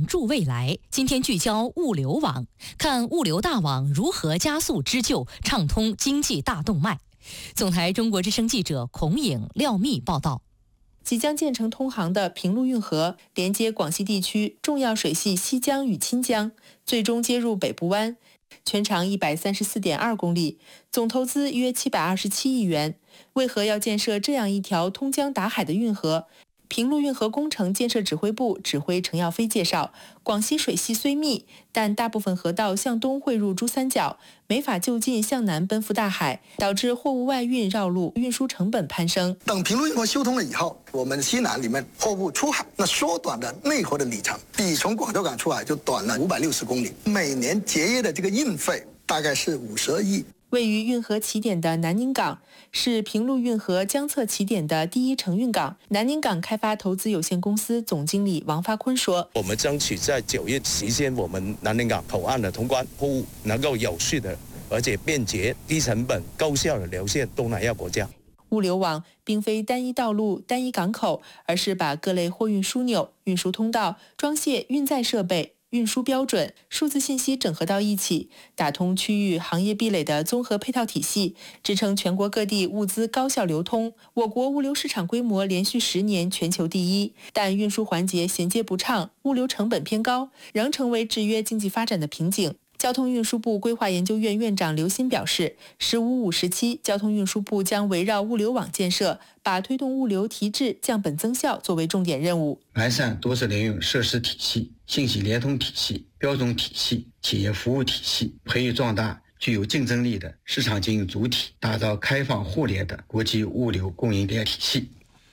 网助未来。今天聚焦物流网，看物流大网如何加速织就，畅通经济大动脉。总台中国之声记者孔颖、廖密报道。 即将建成通航的平陆运河，连接广西地区重要水系西江与钦江，最终接入北部湾，全长134.2公里，总投资约727亿元。为何要建设这样一条通江达海的运河？平陆运河工程建设指挥部指挥程耀飞介绍，广西水系虽密，但大部分河道向东汇入珠三角，没法就近向南奔赴大海，导致货物外运绕路，运输成本攀升。 等平陆运河修通了以后，我们西南里面货物出海，那缩短了内河的里程，比从广州港出海就短了560公里，每年节约的这个运费大概是52亿。 位于运河起点的南宁港是平陆运河江侧起点的第一承运港。南宁港开发投资有限公司总经理王发坤说：“ 我们争取在9月实现我们南宁港口岸的通关，货物能够有序的，而且便捷、低成本、高效的流向东南亚国家。” 物流网并非单一道路、单一港口，而是把各类货运枢纽、运输通道、装卸运载设备、运输标准、数字信息整合到一起，打通区域行业壁垒的综合配套体系，支撑全国各地物资高效流通。我国物流市场规模连续10年全球第一，但运输环节衔接不畅，物流成本偏高，仍成为制约经济发展的瓶颈。交通运输部规划研究院院长刘鑫表示，“15-5”时期，交通运输部将围绕物流网建设，把推动物流提质、降本增效作为重点任务， 完善多式联用设施体系、信息联通体系、标准体系、企业服务体系，培育壮大具有竞争力的市场经营主体，打造开放互联的国际物流供应链体系。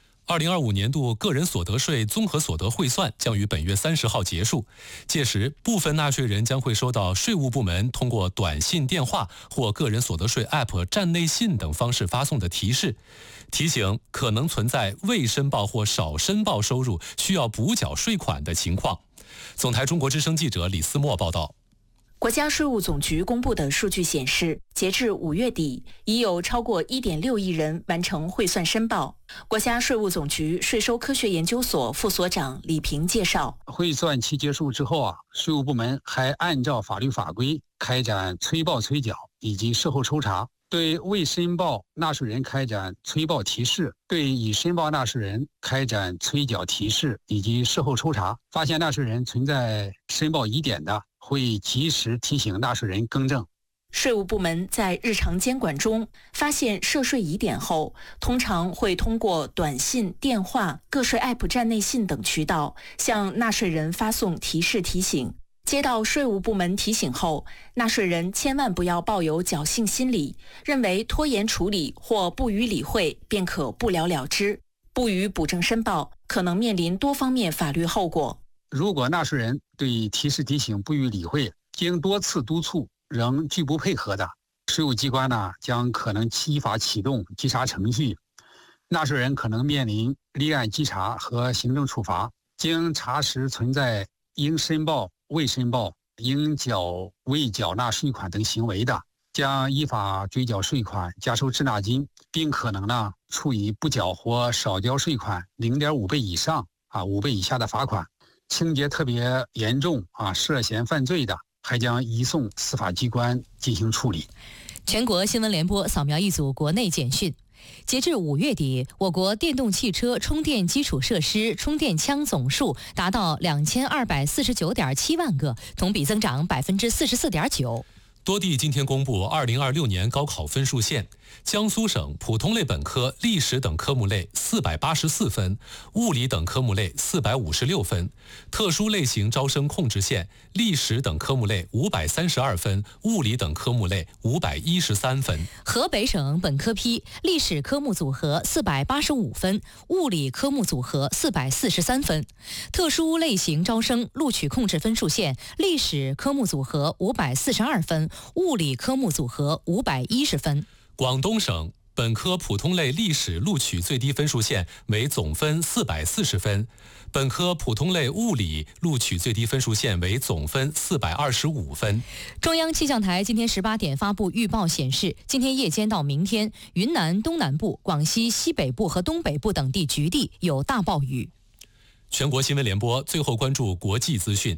2025年度个人所得税综合所得汇算将于本月30号结束，届时部分纳税人将会收到税务部门通过短信、电话或个人所得税 App 站内信等方式发送的提示，提醒可能存在未申报或少申报收入需要补缴税款的情况。总台中国之声记者李思墨报道。 国家税务总局公布的数据显示，截至5月底，已有超过1.6亿人完成汇算申报。国家税务总局税收科学研究所副所长李平介绍， 汇算期结束之后税务部门还按照法律法规开展催报催缴以及事后抽查，对未申报纳税人开展催报提示，对已申报纳税人开展催缴提示以及事后抽查，发现纳税人存在申报疑点的，会及时提醒纳税人更正。 税务部门在日常监管中发现涉税疑点后，通常会通过短信、电话、个税 App 站内信等渠道向纳税人发送提示提醒。接到税务部门提醒后，纳税人千万不要抱有侥幸心理，认为拖延处理或不予理会便可不了了之，不予补正申报，可能面临多方面法律后果。 如果纳税人对提示提醒不予理会，经多次督促仍拒不配合的，税务机关将可能依法启动稽查程序，纳税人可能面临立案稽查和行政处罚。经查实存在应申报、未申报、应缴未缴纳税款等行为的，将依法追缴税款、加收滞纳金，并可能处以不缴或少交税款0.5倍以上5倍以下的罚款。情节特别严重涉嫌犯罪的，还将移送司法机关进行处理。 全国新闻联播扫描一组国内简讯。截至5月底，我国电动汽车充电基础设施充电枪总数达到2249.7万个，同比增长44.9%。 多地今天公布2026年高考分数线，江苏省普通类本科历史等科目类484分，物理等科目类456分，特殊类型招生控制线历史等科目类532分，物理等科目类513分。 河北省本科批历史科目组合485分，物理科目组合443分，特殊类型招生录取控制分数线历史科目组合542分，物理科目组合510分。 广东省本科普通类历史录取最低分数线为总分440分，本科普通类物理录取最低分数线为总分425分。 中央气象台今天18点发布预报显示，今天夜间到明天，云南东南部、广西西北部和东北部等地局地有大暴雨。 全国新闻联播最后关注国际资讯。